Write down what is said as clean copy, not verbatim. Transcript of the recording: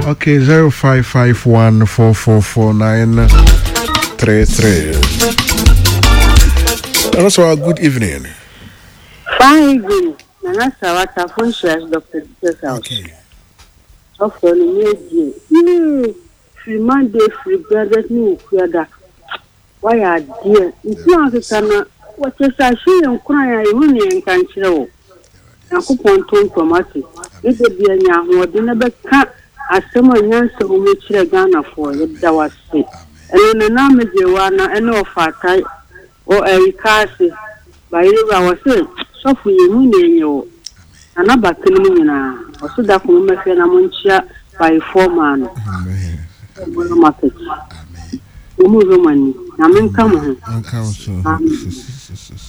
Okay, 0551444933. Also, good evening. Fine evening. Nana Sawata Funshias Dr. Details House. Okay. Of the free Monday, free brothers, new creator. Why are dear? It's not a time. What is I see and cry? I only and can show. I could point to automatic. It would be a young who never cut as someone answer who makes a Ghana for it. That was it. And in the name of Joanna, and no fat or a cassie. By you, I was saying, so for you, and about Kilmina, or so that woman, Fenamuncha by 4 man. Market. Money. I'm in common.